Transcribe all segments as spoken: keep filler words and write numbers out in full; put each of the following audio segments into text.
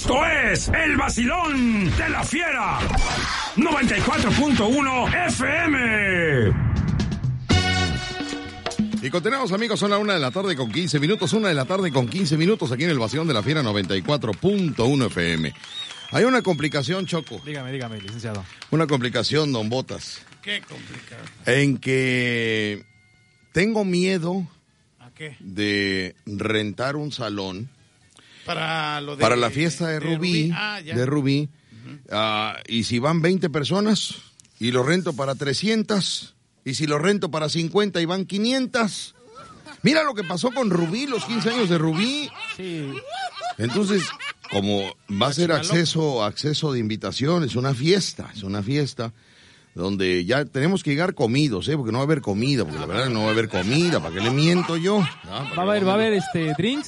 Esto es el vacilón de La Fiera. noventa y cuatro punto uno F M. Y continuamos, amigos, son la una de la tarde con quince minutos, una de la tarde con quince minutos aquí en el vacilón de La Fiera noventa y cuatro punto uno F M. Hay una complicación, Choco. Dígame, dígame, licenciado. Una complicación, don Botas. ¿Qué complicado? En que tengo miedo ¿A qué? de rentar un salón para lo de, para la fiesta de, de Rubí, Rubí. Ah, ya. de Rubí. Uh-huh. Uh, y si van veinte personas y lo rento para trescientas, y si lo rento para cincuenta y van quinientas. Mira lo que pasó con Rubí, los quince años de Rubí. Sí. Entonces, como va a ser acceso, acceso de invitación, es una fiesta, es una fiesta donde ya tenemos que llegar comidos, ¿eh? Porque no va a haber comida, porque la verdad no va a haber comida, ¿para qué le miento yo? ¿Ah? Va a haber, va a haber este drinks.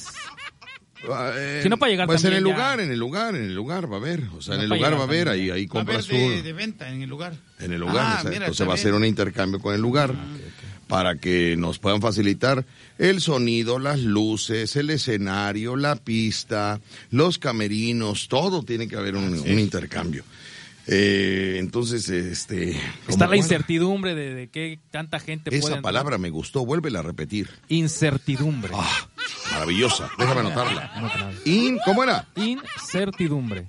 Eh, si no, para llegar pues en el ya... lugar, en el lugar, en el lugar va a haber, o sea, no en el lugar va a haber, también. ahí, ahí compras tú. Va a haber de, de venta en el lugar. En el lugar, ah, o sea, mira, entonces va a bien. ser un intercambio con el lugar. Ah, okay, okay. Para que nos puedan facilitar el sonido, las luces, el escenario, la pista, los camerinos, todo tiene que haber un, sí. un intercambio. Eh, entonces, este... Está la incertidumbre de, de que tanta gente Esa puede... Esa palabra me gustó, vuélvela a repetir. Incertidumbre. Ah, maravillosa, déjame anotarla. In, ¿Cómo era? Incertidumbre.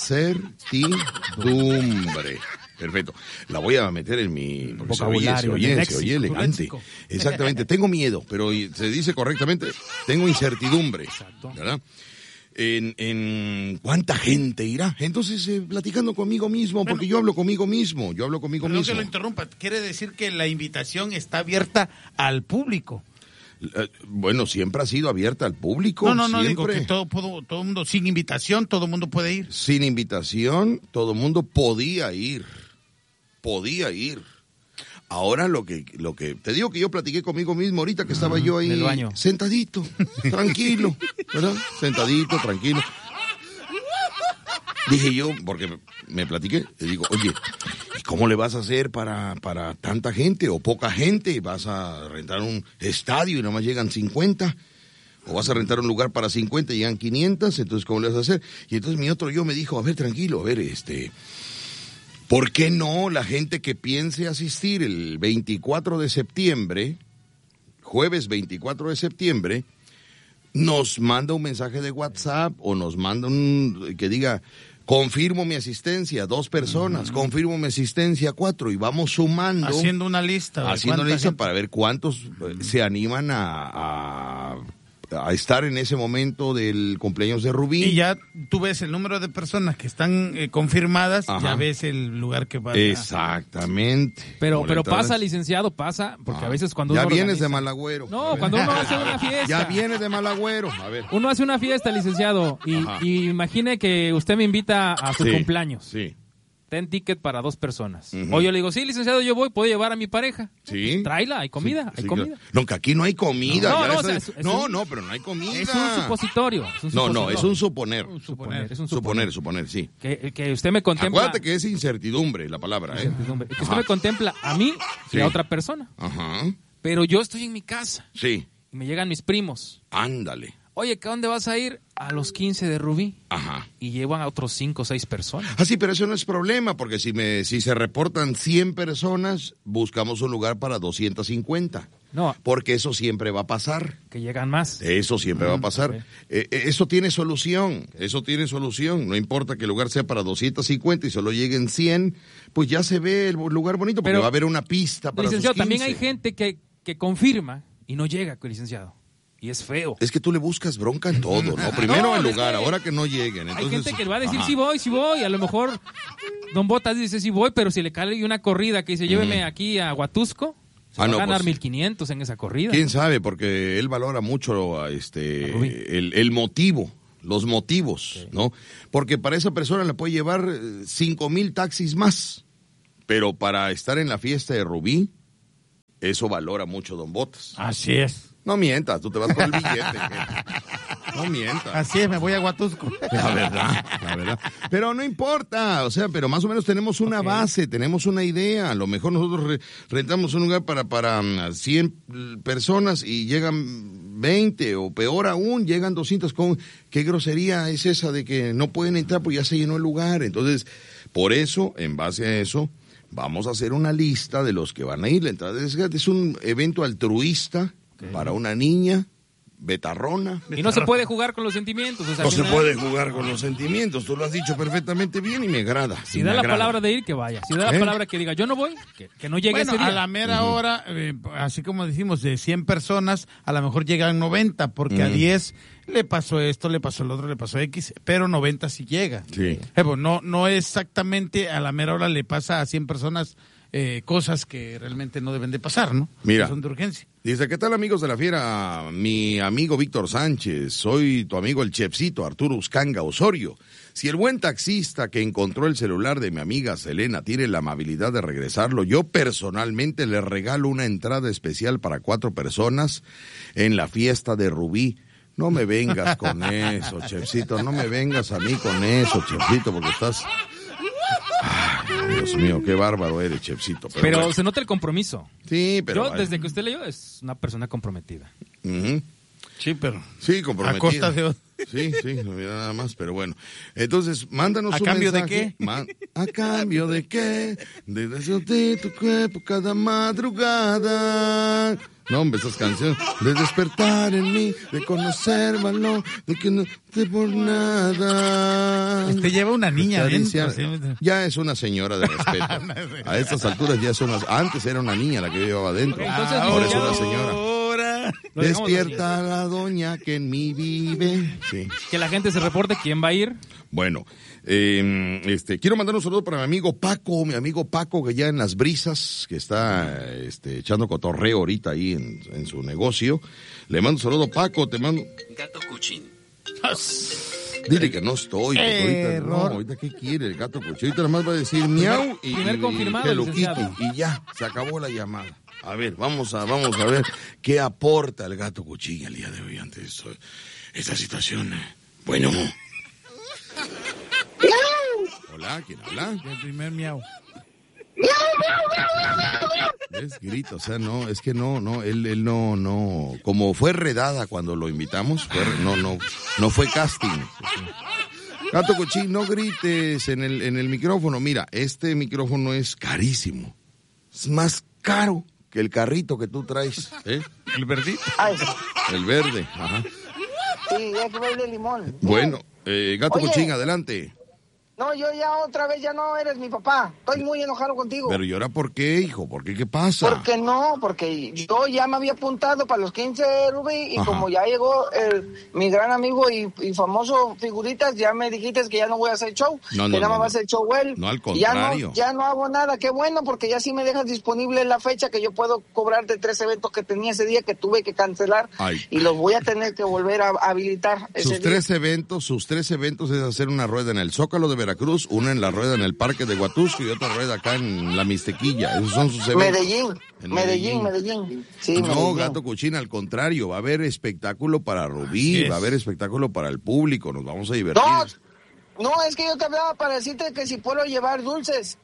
Incertidumbre. Perfecto. La voy a meter en mi vocabulario. Se oye, se oye, se oye elegante. Exactamente. Tengo miedo, pero se dice correctamente. Tengo incertidumbre. Exacto. ¿Verdad? En, en cuánta gente irá. Entonces, eh, platicando conmigo mismo, porque bueno, yo hablo conmigo mismo. Yo hablo conmigo mismo. No que lo interrumpa. Quiere decir que la invitación está abierta al público. Eh, bueno, siempre ha sido abierta al público. No, no, no, siempre. digo que todo, todo, todo mundo, sin invitación, todo mundo puede ir. Sin invitación, todo mundo podía ir. Podía ir. Ahora lo que lo que te digo que yo platiqué conmigo mismo ahorita que estaba uh, yo ahí en el baño. Sentadito, tranquilo, ¿verdad? Sentadito, tranquilo. Dije yo, porque me platiqué, le digo, oye, ¿y cómo le vas a hacer para, para tanta gente o poca gente? ¿Vas a rentar un estadio y nomás llegan cincuenta? ¿O vas a rentar un lugar para cincuenta y llegan quinientas? Entonces, ¿cómo le vas a hacer? Y entonces mi otro yo me dijo, a ver, tranquilo, a ver, este... ¿por qué no la gente que piense asistir el veinticuatro de septiembre, jueves veinticuatro de septiembre, nos manda un mensaje de WhatsApp o nos manda un que diga, confirmo mi asistencia, dos personas, uh-huh. confirmo mi asistencia, cuatro, y vamos sumando. Haciendo una lista. Haciendo una lista gente? Para ver cuántos uh-huh. se animan a... a a estar en ese momento del cumpleaños de Rubí. Y ya tú ves el número de personas que están eh, confirmadas, ajá. ya ves el lugar que va. Exactamente. Pero pero pasa, licenciado, pasa, porque ah. a veces cuando ya uno vienes organiza... de mal agüero. No, cuando uno hace una fiesta. Ya vienes de mal agüero. A ver. Uno hace una fiesta, licenciado, y, y imagine que usted me invita a su sí, cumpleaños. Sí. Ten ticket para dos personas. Uh-huh. O yo le digo, sí, licenciado, yo voy, ¿puedo llevar a mi pareja? Sí. Pues, tráela, hay comida, sí, hay sí, comida. Claro. No, que aquí no hay comida. No, no, no, o sea, es, es no, un, no, pero no hay comida. Es un supositorio. Es un no, supositorio. no, es un suponer. Un suponer, es un suponer. Suponer, suponer, sí. Que, que usted me contempla... Acuérdate que es incertidumbre la palabra, ¿eh? Incertidumbre. Que usted me contempla a mí y sí. a otra persona. Ajá. Pero yo estoy en mi casa. Sí. Y me llegan mis primos. Ándale. Oye, ¿a dónde vas a ir? A los quince de Rubí. Ajá. Y llevan a otros cinco o seis personas. Ah, sí, pero eso no es problema, porque si me si se reportan cien personas, buscamos un lugar para doscientas cincuenta. No. Porque eso siempre va a pasar. Que llegan más. Eso siempre uh-huh. va a pasar. Okay. Eh, eso tiene solución, eso tiene solución. No importa que el lugar sea para doscientas cincuenta y solo lleguen cien, pues ya se ve el lugar bonito, porque pero, va a haber una pista para licenciado, sus quince. También hay gente que, que confirma y no llega, licenciado. Y es feo. Es que tú le buscas bronca en todo, ¿no? Primero no, el lugar, que ahora que no lleguen. Entonces, hay gente que le va a decir, ajá. sí voy, sí voy. A lo mejor Don Botas dice, sí voy, pero si le cae una corrida que dice, lléveme mm. aquí a Huatusco, se ah, va no, a ganar pues, mil quinientos en esa corrida. ¿Quién sabe? Porque él valora mucho a este a el, el motivo, los motivos, sí. ¿no? Porque para esa persona le puede llevar cinco mil taxis más. Pero para estar en la fiesta de Rubí, eso valora mucho Don Botas. Así es. No mientas, tú te vas con el billete. No mientas. Así es, me voy a Huatusco. La verdad, la verdad. Pero no importa, o sea, pero más o menos tenemos una okay. base, tenemos una idea. A lo mejor nosotros re- rentamos un lugar para, para cien personas y llegan veinte, o peor aún, llegan doscientos. Con, ¿qué grosería es esa de que no pueden entrar porque ya se llenó el lugar? Entonces, por eso, en base a eso, vamos a hacer una lista de los que van a ir. La entrada es, es un evento altruista, okay, para una niña betarrona. Y no se puede jugar con los sentimientos. O sea, no se puede jugar con los sentimientos. Tú lo has dicho perfectamente bien y me agrada. Si da la agrada. palabra de ir, que vaya. Si da ¿Eh? la palabra que diga, yo no voy, que, que no llegue bueno, ese día. A la mera uh-huh. hora, eh, así como decimos, de cien personas, a lo mejor llegan noventa, porque uh-huh. a diez le pasó esto, le pasó el otro, le pasó X, pero noventa sí llega. Sí. Eh, pues, no, no exactamente a la mera hora le pasa a cien personas eh, cosas que realmente no deben de pasar, ¿no? Mira. Que son de urgencia. Dice, ¿qué tal, amigos de la Fiera? Mi amigo Víctor Sánchez, soy tu amigo el chefcito Arturo Uscanga Osorio. Si el buen taxista que encontró el celular de mi amiga Selena tiene la amabilidad de regresarlo, yo personalmente le regalo una entrada especial para cuatro personas en la fiesta de Rubí. No me vengas con eso, chefcito, no me vengas a mí con eso, chefcito, porque estás... Ay, Dios mío, qué bárbaro eres, chefcito. Pero, pero bueno, se nota el compromiso. Sí, pero... Yo, desde que usted leyó, es una persona comprometida. Uh-huh. Sí, pero... Sí, comprometida. A costa de... Sí, sí, no mira nada más, pero bueno. Entonces, mándanos un mensaje. ¿A cambio de qué? Ma- ¿A cambio de qué? De deseo de tu cuerpo cada madrugada. No, hombre, esas canciones. De despertar en mí, de conocer valor, de que no te por nada. Usted lleva una niña dentro. Ya es una señora de respeto. A estas alturas ya es una... Antes era una niña la que yo llevaba adentro. Entonces, ahora es ya... una señora. Despierta la doña que en mí vive. Sí. Que la gente se reporte quién va a ir. Bueno, eh, este, quiero mandar un saludo para mi amigo Paco, mi amigo Paco que ya en Las Brisas, que está este, echando cotorreo ahorita ahí en, en su negocio. Le mando un saludo, Paco, te mando... Gato Cuchín. Dile que no estoy, porque ahorita, no, ahorita ¿qué quiere el gato Cuchín? Ahorita nada más va a decir miau y, primer y, confirmado, y que lo quito, y ya, se acabó la llamada. A ver, vamos a, vamos a ver qué aporta el gato Cuchín el día de hoy ante esto, esta situación. Bueno. Hola, ¿quién habla? El primer miau. Es grito, o sea, no, es que no, no, él, él no, no, como fue redada cuando lo invitamos, fue, no, no, no fue casting. Gato Cuchín, no grites en el, en el micrófono. Mira, este micrófono es carísimo, es más caro que el carrito que tú traes, ¿eh? El verdito. Ay. El verde, ajá. Sí, es que verde limón. Bueno, eh, Gato Oye, Cuchín, adelante. No, yo ya otra vez ya no eres mi papá. Estoy muy enojado contigo. Pero ¿y ahora por qué, hijo? ¿Por qué? ¿Qué pasa? Porque no, porque yo ya me había apuntado para los quince de Rubí y Ajá. como ya llegó el, mi gran amigo y, y famoso Figuritas, ya me dijiste que ya no voy a hacer show, no, no, que nada más no, va a hacer show él. No, al contrario. Ya no, ya no hago nada, qué bueno, porque ya sí me dejas disponible la fecha que yo puedo cobrar de tres eventos que tenía ese día que tuve que cancelar. Ay. Y los voy a tener que volver a, a habilitar ese sus día. tres eventos, sus tres eventos es hacer una rueda en el Zócalo de Veracruz, una en la rueda en el Parque de Huatusco y otra rueda acá en la Mixtequilla. Esos son sus eventos. Medellín, en Medellín, Medellín. Medellín. Sí, no, Medellín. Gato Cuchín, al contrario, va a haber espectáculo para Rubí, va a haber espectáculo para el público, nos vamos a divertir. No, no, es que yo te hablaba para decirte que si puedo llevar dulces.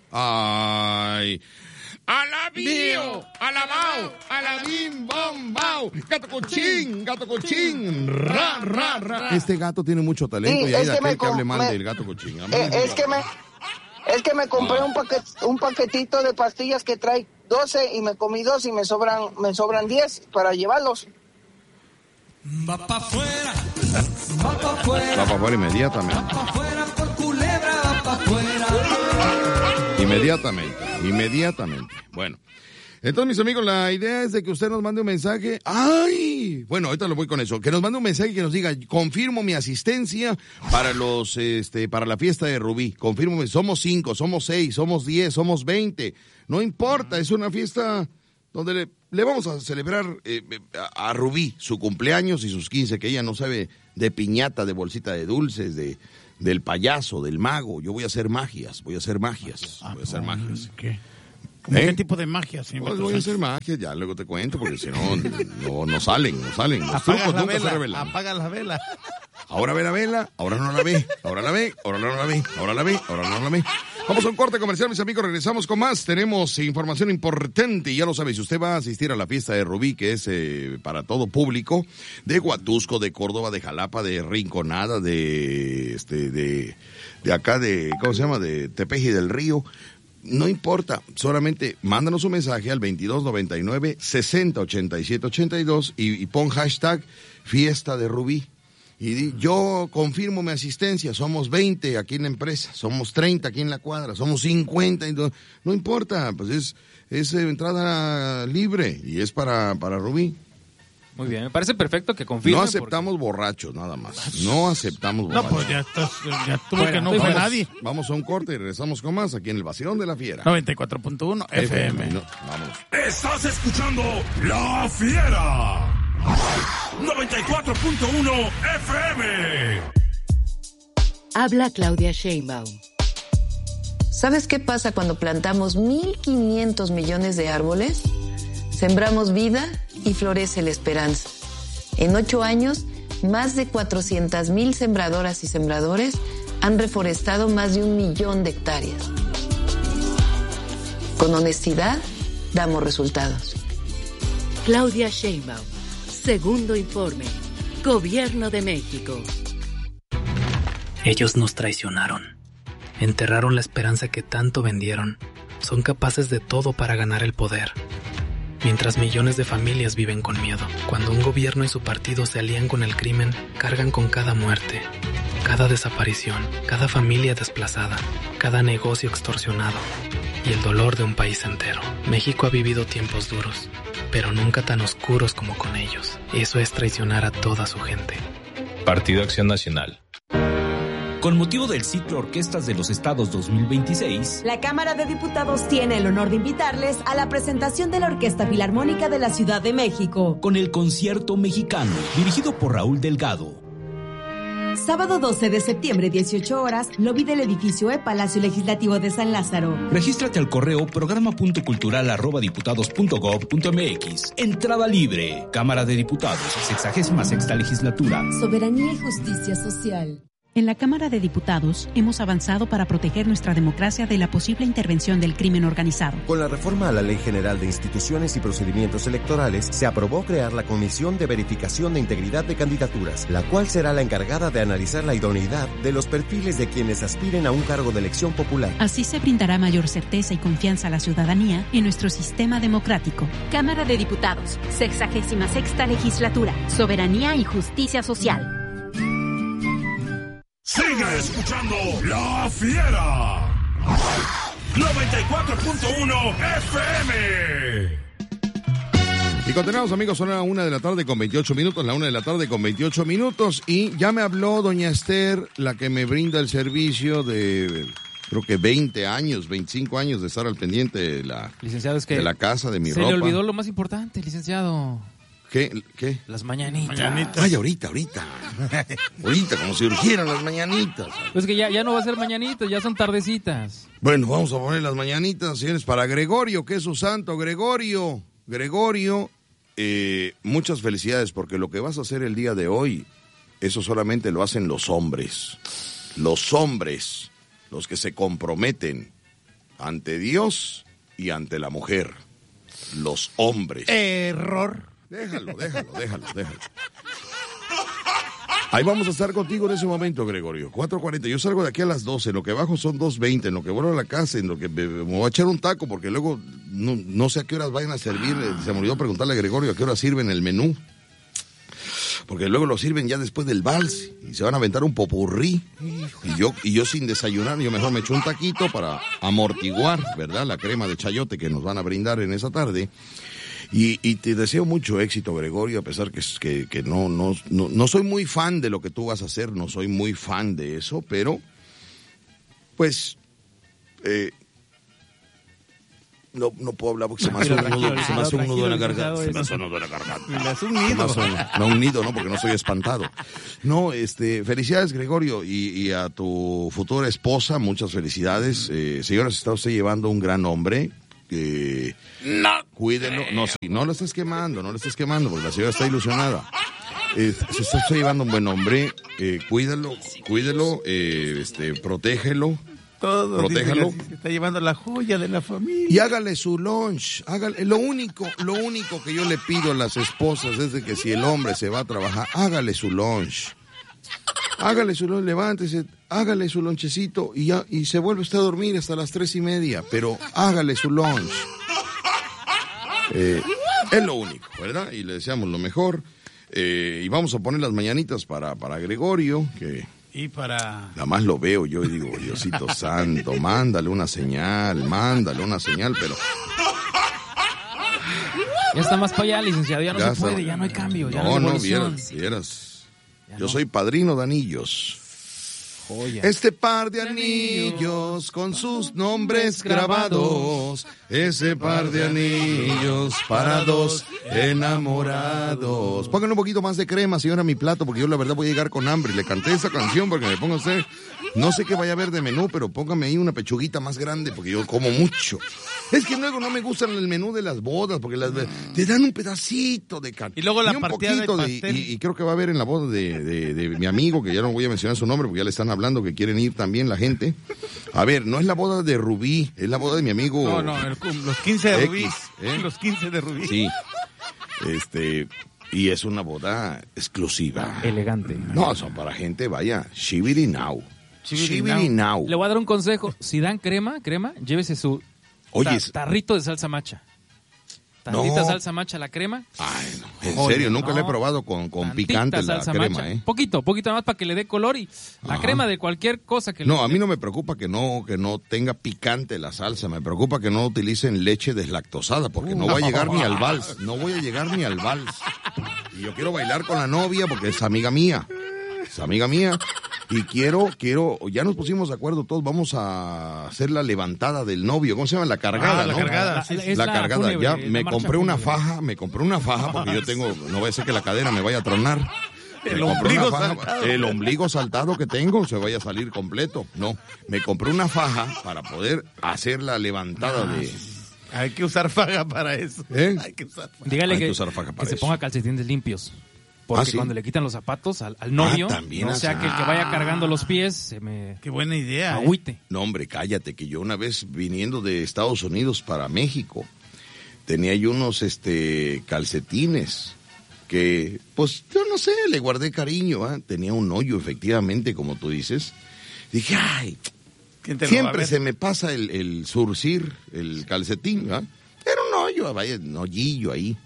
Ay... ¡Alabío! ¡Alabao! ¡Alabim! ¡Bom! ¡Bao! ¡Gato Cuchín! ¡Gato Cuchín! ¡Ra, ra, ra! Este gato tiene mucho talento sí, y hay de aquel que, que hable mal me, del Gato Cuchín. Eh, es, que me, es que me compré ah. un, paquet, un paquetito de pastillas que trae doce y me comí dos y me sobran me sobran diez para llevarlos. Va pa' afuera, va pa' afuera. Va pa' afuera inmediatamente. Va pa' afuera por culebra, va pa' afuera. Inmediatamente, inmediatamente. Bueno, entonces mis amigos, la idea es de que usted nos mande un mensaje. ¡Ay! Bueno, ahorita lo voy con eso. Que nos mande un mensaje que nos diga, confirmo mi asistencia para los, este, para la fiesta de Rubí. Confirmo, somos cinco, somos seis, somos diez, somos veinte. No importa, es una fiesta donde le, le vamos a celebrar eh, a, a Rubí su cumpleaños y sus quince, que ella no sabe de piñata, de bolsita de dulces, de... del payaso, del mago. Yo voy a hacer magias, voy a hacer magias, voy a hacer magias. ¿Qué? ¿Cómo ¿Eh? ¿Qué tipo de magias? Pues voy a hacer magias, ya luego te cuento, porque si no, no, no salen, no salen. Los apaga trucos la nunca vela, se revelan. Apaga la vela. Ahora ve la vela, ahora no la ve, ahora la ve, ahora no la ve, ahora la ve, ahora no la ve. Vamos a un corte comercial, mis amigos, regresamos con más. Tenemos información importante y ya lo sabe, si usted va a asistir a la fiesta de Rubí, que es eh, para todo público, de Huatusco, de Córdoba, de Jalapa, de Rinconada, de este, de, de acá de, ¿cómo se llama? De Tepeji del Río. No importa, solamente mándanos un mensaje al veintidós noventa y nueve, sesenta ochenta y siete ochenta y dos y, y pon hashtag fiesta de Rubí. Y di, yo confirmo mi asistencia, somos veinte aquí en la empresa, somos treinta aquí en la cuadra, somos cincuenta, y no, no importa, pues es, es entrada libre y es para, para Rubí. Muy bien, me parece perfecto que confirme. No aceptamos porque... borrachos, nada más. No aceptamos borrachos. No, pues ya, estás, ya tuvo bueno, que no fue vamos, nadie. Vamos a un corte y regresamos con más aquí en el Vacilón de la Fiera. noventa y cuatro punto uno F M. No, vamos. Estás escuchando La Fiera. noventa y cuatro punto uno F M. Habla Claudia Sheinbaum. ¿Sabes qué pasa cuando plantamos mil quinientos millones de árboles? Sembramos vida y florece la esperanza. En ocho años, más de cuatrocientas mil sembradoras y sembradores han reforestado más de un millón de hectáreas. Con honestidad, damos resultados. Claudia Sheinbaum. Segundo informe. Gobierno de México. Ellos nos traicionaron. Enterraron la esperanza que tanto vendieron. Son capaces de todo para ganar el poder. Mientras millones de familias viven con miedo. Cuando un gobierno y su partido se alían con el crimen, cargan con cada muerte, cada desaparición, cada familia desplazada, cada negocio extorsionado y el dolor de un país entero. México ha vivido tiempos duros, pero nunca tan oscuros como con ellos. Eso es traicionar a toda su gente. Partido Acción Nacional. Con motivo del ciclo Orquestas de los Estados dos mil veintiséis, la Cámara de Diputados tiene el honor de invitarles a la presentación de la Orquesta Filarmónica de la Ciudad de México, con el Concierto Mexicano, dirigido por Raúl Delgado. Sábado doce de septiembre, dieciocho horas, lobby del edificio E, Palacio Legislativo de San Lázaro. Regístrate al correo programa punto cultural arroba diputados punto gob punto mx. Entrada libre. Cámara de Diputados, sexagésima sexta legislatura. Soberanía y justicia social. En la Cámara de Diputados hemos avanzado para proteger nuestra democracia de la posible intervención del crimen organizado. Con la reforma a la Ley General de Instituciones y Procedimientos Electorales, se aprobó crear la Comisión de Verificación de Integridad de Candidaturas, la cual será la encargada de analizar la idoneidad de los perfiles de quienes aspiren a un cargo de elección popular. Así se brindará mayor certeza y confianza a la ciudadanía en nuestro sistema democrático. Cámara de Diputados, sexagésima sexta legislatura, soberanía y justicia social. Sigue escuchando La Fiera. noventa y cuatro punto uno F M. Y continuamos, amigos, son la una de la tarde con veintiocho minutos, la una de la tarde con veintiocho minutos, y ya me habló doña Esther, la que me brinda el servicio de, creo que veinte años, veinticinco años de estar al pendiente de la, licenciado, es que de la casa, de mi se ropa. Se le olvidó lo más importante, licenciado. ¿Qué? ¿Qué? Las mañanitas. mañanitas. Ay, ahorita, ahorita. Ahorita, como si urgieran las mañanitas. Pues que ya, ya no va a ser mañanitas, ya son tardecitas. Bueno, vamos a poner las mañanitas, señores, para Gregorio, que es su santo. Gregorio, Gregorio, eh, muchas felicidades, porque lo que vas a hacer el día de hoy, eso solamente lo hacen los hombres. Los hombres, los que se comprometen ante Dios y ante la mujer. Los hombres. Error. Déjalo, déjalo, déjalo, déjalo. Ahí vamos a estar contigo en ese momento, Gregorio. cuatro cuarenta. Yo salgo de aquí a las doce. En lo que bajo son dos veinte. En lo que vuelvo a la casa, en lo que me, me voy a echar un taco, porque luego no, no sé a qué horas vayan a servir. Se me olvidó preguntarle a Gregorio a qué hora sirven el menú. Porque luego lo sirven ya después del vals y se van a aventar un popurrí. Y yo, y yo sin desayunar, yo mejor me echo un taquito para amortiguar, ¿verdad? La crema de chayote que nos van a brindar en esa tarde. Y, y te deseo mucho éxito, Gregorio, a pesar que, que, que no, no, no, no soy muy fan de lo que tú vas a hacer, no soy muy fan de eso, pero pues eh, no, no puedo hablar porque se me hace un nudo, se me hace un nudo en la garganta. Se me hace un nudo en la garganta. un nido. No, un nido, no, porque no soy espantado. No, este, felicidades, Gregorio, y, y a tu futura esposa, muchas felicidades. Eh, señora, se está usted llevando un gran hombre. Eh, no. Cuídenlo. No, sí, no lo estés quemando, no lo estés quemando, porque la señora está ilusionada. Eh, se está usted llevando un buen hombre. Eh, cuídalo, cuídelo, eh, este, protégelo. Todo. Protéjalo. Dice, se está llevando la joya de la familia. Y hágale su lunch. Hágale, lo único, lo único que yo le pido a las esposas es de que si el hombre se va a trabajar, hágale su lunch. Hágale su lunch, levántese, hágale su lonchecito y ya, y se vuelve usted a dormir hasta las tres y media, pero hágale su lunch. Eh, es lo único, ¿verdad? Y le deseamos lo mejor. Eh, y vamos a poner las mañanitas para, para Gregorio, que... Y para... Nada más lo veo yo y digo, Diosito santo, mándale una señal, mándale una señal, pero... Ya está más para allá, licenciado, ya no Ya se puede, está. ya no hay cambio. Ya No, no, no, hay vieras, vieras. Yo no. soy padrino de anillos. Joya. Este par de anillos con sus nombres grabados, ese par de anillos para dos enamorados. Pónganle un poquito más de crema, señora, mi plato, porque yo la verdad voy a llegar con hambre. Le canté esa canción porque me ponga usted, no sé qué vaya a haber de menú, pero póngame ahí una pechuguita más grande porque yo como mucho. Es que luego no me gustan el menú de las bodas porque las, te dan un pedacito de carne. Y luego la un partida de poquito de, pastel. y, y creo que va a haber en la boda de, de, de mi amigo, que ya no voy a mencionar su nombre porque ya le están hablando que quieren ir también la gente. A ver, no es la boda de Rubí, es la boda de mi amigo. No, no, el, los quince de X, Rubí. ¿eh? Los quince de Rubí. Sí. Este, y es una boda exclusiva. Elegante. No, son para gente, vaya, shibiri now. Shibiri Shibiri now. Le voy a dar un consejo. Si dan crema, crema, llévese su Oye, ta- es- tarrito de salsa macha. Tantita No. salsa macha la crema. Ay, no, en Oye, serio, nunca no. la he probado con, con Tantita picante la salsa crema, macha. ¿eh? Poquito, poquito nada más para que le dé color y la Ajá. crema de cualquier cosa que No, le a mí no me preocupa que no que no tenga picante la salsa, me preocupa que no utilicen leche deslactosada, porque no voy a llegar ni al vals, no voy a llegar ni al vals. Y yo quiero bailar con la novia porque es amiga mía, es amiga mía. Y quiero, quiero, ya nos pusimos de acuerdo todos, vamos a hacer la levantada del novio, ¿cómo se llama? La cargada, Ah, la ¿no? cargada, La- sí, la- sí. es La la cargada, fúnebre, ya la me marcha compré una fúnebre. faja, me compré una faja porque yo tengo, no vaya a ser que la cadera me vaya a tronar. El Me compré ombligo una faja, saltado. el ombligo saltado que tengo se vaya a salir completo. No, me compré una faja para poder hacer la levantada de... Hay que usar faja para eso. ¿Eh? Hay que usar faja. Dígale Hay que que, usar faja que para se eso. ponga calcetines limpios. Porque Ah, ¿sí? cuando le quitan los zapatos al, al novio, Ah, también, no sea ah. que el que vaya cargando los pies se me Qué buena idea. ¿eh? agüite. No, hombre, cállate, que yo una vez viniendo de Estados Unidos para México, tenía yo unos este calcetines que, pues, yo no sé, le guardé cariño, ¿ah? Tenía un hoyo, efectivamente, como tú dices. Dije, ay, ¿Quién te lo va a siempre ver? se me pasa el, el surcir, el calcetín, ¿ah? Era un hoyo, vaya, un hoyillo ahí.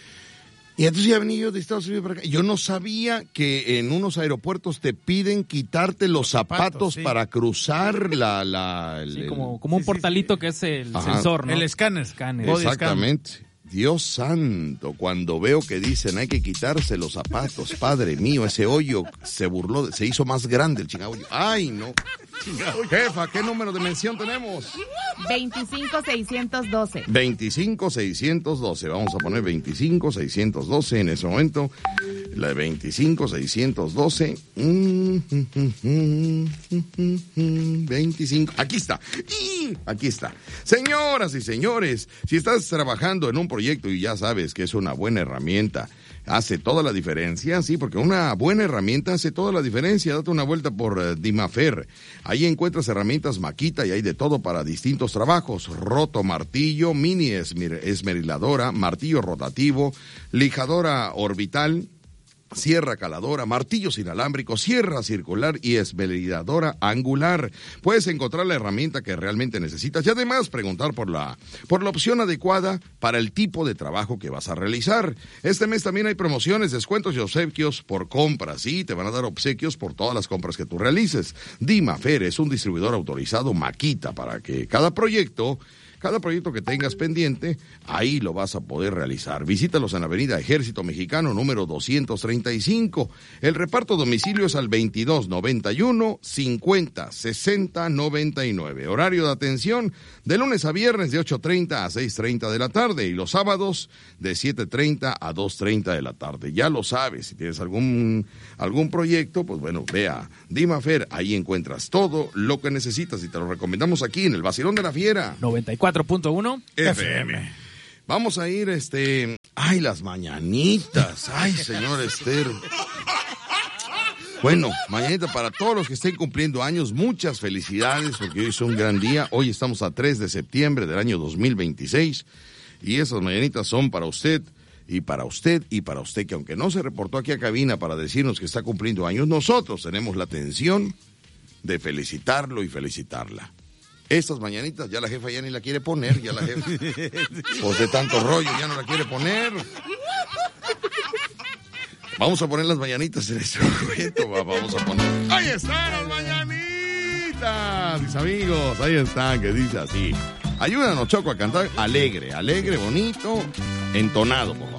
Y entonces ya venía yo de Estados Unidos para acá. Yo no sabía que en unos aeropuertos te piden quitarte los, Los zapatos, zapatos sí. para cruzar la... la el- Sí, el- como, como un sí, sí, portalito que es el Ajá. sensor, ¿no? El escáner. Escáner. Body Exactamente. Dios santo, cuando veo que dicen hay que quitarse los zapatos, Padre mío, ese hoyo se burló, de- se hizo más grande el chingado hoyo. Ay, no. Jefa, ¿qué número de mención tenemos? veinticinco seiscientos doce. veinticinco seiscientos doce. Vamos a poner veinticinco seiscientos doce en ese momento. La de veinticinco seiscientos doce. Mm, mm, mm, mm, mm, mm, veinticinco. Aquí está. Y aquí está. Señoras y señores, si estás trabajando en un proyecto y ya sabes que es una buena herramienta, hace toda la diferencia, sí, porque una buena herramienta hace toda la diferencia. Date una vuelta por uh, Dimafer. Ahí encuentras herramientas Makita y hay de todo para distintos trabajos. Roto martillo, mini esmer- esmeriladora, martillo rotativo, lijadora orbital, sierra caladora, martillos inalámbricos, sierra circular y esmeriladora angular. Puedes encontrar la herramienta que realmente necesitas y además preguntar por la, por la opción adecuada para el tipo de trabajo que vas a realizar. Este mes también hay promociones, descuentos y obsequios por compras. Sí, te van a dar obsequios por todas las compras que tú realices. Dimafer es un distribuidor autorizado Makita para que cada proyecto... Cada proyecto que tengas pendiente, ahí lo vas a poder realizar. Visítalos en la Avenida Ejército Mexicano, número doscientos treinta y cinco. El reparto a domicilio es al veintidós noventa y uno cincuenta sesenta noventa y nueve. Horario de atención de lunes a viernes de ocho treinta a seis treinta de la tarde y los sábados de siete treinta a dos treinta de la tarde. Ya lo sabes, si tienes algún, algún proyecto, pues bueno, ve a Dimafer, ahí encuentras todo lo que necesitas y te lo recomendamos aquí en el Vacilón de la Fiera. noventa y cuatro punto uno F M. Vamos a ir, este... ¡Ay, las mañanitas! ¡Ay, señor Esther! Bueno, mañanita para todos los que estén cumpliendo años, muchas felicidades, porque hoy es un gran día. Hoy estamos a tres de septiembre del año dos mil veintiséis, y esas mañanitas son para usted, y para usted, y para usted, que aunque no se reportó aquí a cabina para decirnos que está cumpliendo años, nosotros tenemos la atención de felicitarlo y felicitarla. Estas mañanitas ya la jefa ya ni la quiere poner, ya la jefa, pues de tanto rollo ya no la quiere poner. Vamos a poner las mañanitas en este momento, vamos a poner. ¡Ahí están las mañanitas! Mis amigos, ahí están, que dice así. Ayúdanos, Choco, a cantar alegre, alegre, bonito, entonado, por